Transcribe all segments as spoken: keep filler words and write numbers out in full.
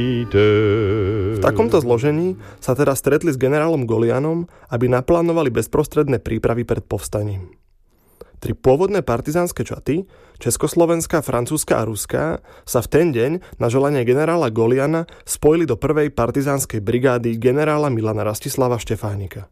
V takomto zložení sa teraz stretli s generálom Golianom, aby naplánovali bezprostredné prípravy pred povstaním. Tri pôvodné partizánske čaty, československá, francúzska a ruská, sa v ten deň na želanie generála Goliana spojili do prvej partizánskej brigády generála Milana Rastislava Štefánika.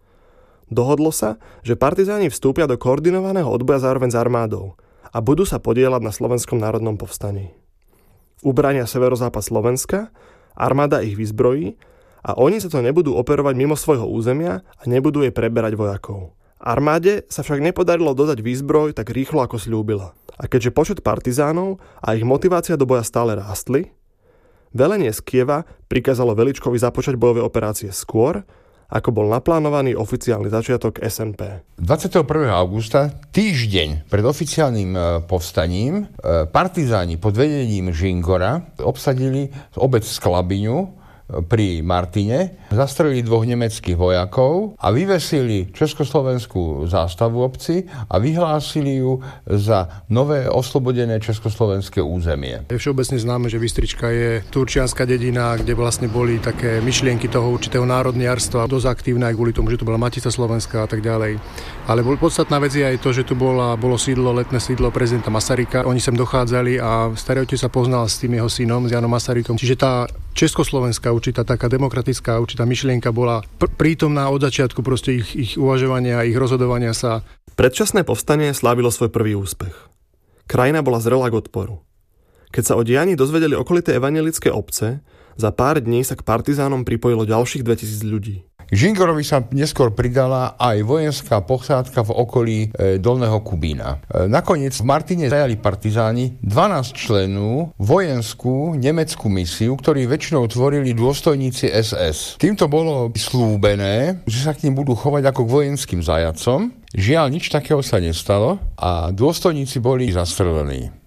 Dohodlo sa, že partizáni vstúpia do koordinovaného odboja zároveň s armádou a budú sa podieľať na Slovenskom národnom povstaní. Ubrania severozápad Slovenska, armáda ich vyzbrojí a oni sa to nebudú operovať mimo svojho územia a nebudú jej preberať vojakov. Armáde sa však nepodarilo dodať výzbroj tak rýchlo, ako sľúbila. A keďže počet partizánov a ich motivácia do boja stále rástli, velenie z Kieva prikázalo Veličkovi započať bojové operácie skôr, ako bol naplánovaný oficiálny začiatok es en pé. dvadsiateho prvého augusta, týždeň pred oficiálnym povstaním, partizáni pod vedením Žingora obsadili obec Sklabyňu pri Martine, zastrelili dvoch nemeckých vojakov a vyvesili československú zástavu obci a vyhlásili ju za nové oslobodené československé územie. Je všeobecne známe, že Bystrička je turčianska dedina, kde vlastne boli také myšlienky toho určitého národniarstva dosť aktívne aj kvôli tomu, že tu bola Matica Slovenská a tak ďalej. Ale podstatná vec je aj to, že tu bola, bolo sídlo, letné sídlo prezidenta Masaryka. Oni sem dochádzali a starý otec sa poznal s tým jeho synom, s Janom Masarykom. Čiže tá československá určitá taká demokratická určitá myšlienka bola pr- prítomná od začiatku proste ich, ich uvažovania, ich rozhodovania sa. Predčasné povstanie slávilo svoj prvý úspech. Krajina bola zrelá k odporu. Keď sa o dianí dozvedeli okolité evanjelické obce, za pár dní sa k partizánom pripojilo ďalších dvetisíc ľudí. Žingorovi sa neskôr pridala aj vojenská posádka v okolí e, Dolného Kubína. E, nakoniec v Martine zajali partizáni dvanásť členov vojenskú nemeckú misiu, ktorí väčšinou tvorili dôstojníci es es. Týmto bolo slúbené, že sa k nim budú chovať ako k vojenským zajatcom. Žiaľ, nič takého sa nestalo a dôstojníci boli zastrelení.